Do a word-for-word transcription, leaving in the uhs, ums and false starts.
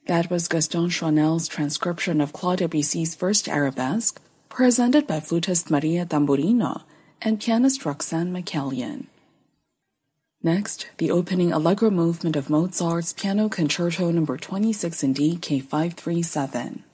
That was Gaston Chanel's transcription of Claude Debussy's first arabesque, presented by flutist Maria Tamburino and pianist Roxanne McCallion. Next, the opening allegro movement of Mozart's Piano Concerto number twenty-six in D K five thirty-seven.